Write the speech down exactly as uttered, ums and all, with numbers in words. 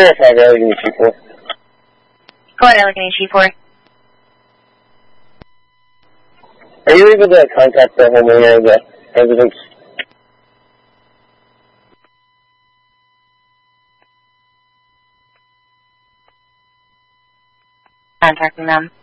verify the Allegheny Chief four. Go ahead, Allegheny Chief four. Are you able to contact the home area of the residents? Contacting them.